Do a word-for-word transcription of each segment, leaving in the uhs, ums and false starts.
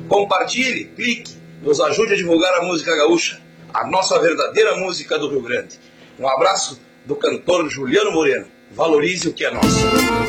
Compartilhe, clique, nos ajude a divulgar a música gaúcha, a nossa verdadeira música do Rio Grande. Um abraço do cantor Juliano Moreno. Valorize o que é nosso.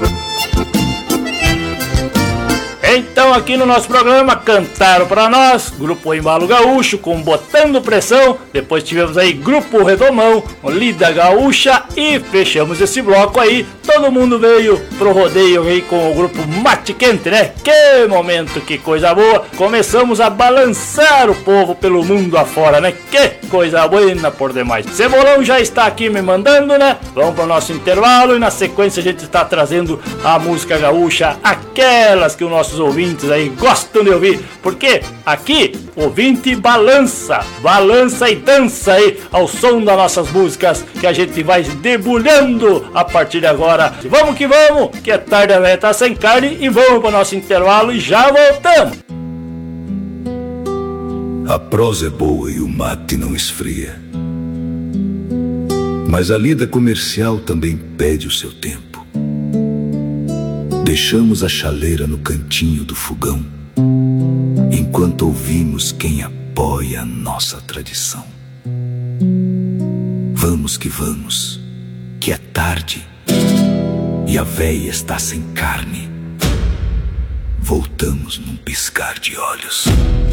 Então aqui no nosso programa cantaram para nós Grupo Embalo Gaúcho com Botando Pressão. Depois tivemos aí Grupo Redomão, Lida Gaúcha. E fechamos esse bloco aí. Todo mundo veio pro rodeio aí com o grupo Mate Quente, né? Que momento, que coisa boa. Começamos a balançar o povo pelo mundo afora, né? Que coisa boa por demais. Cebolão já está aqui me mandando, né? Vamos pro nosso intervalo e na sequência a gente está trazendo a música gaúcha, aquelas que os nossos ouvintes aí gostam de ouvir, porque aqui o ouvinte balança, balança e dança aí ao som das nossas músicas que a gente vai debulhando a partir de agora. Vamos que vamos, que é tarde a velha tá sem carne e vamos para o nosso intervalo e já voltamos. A prosa é boa e o mate não esfria, mas a lida comercial também pede o seu tempo. Deixamos a chaleira no cantinho do fogão, enquanto ouvimos quem apoia a nossa tradição. Vamos que vamos, que é tarde e a véia está sem carne. Voltamos num piscar de olhos.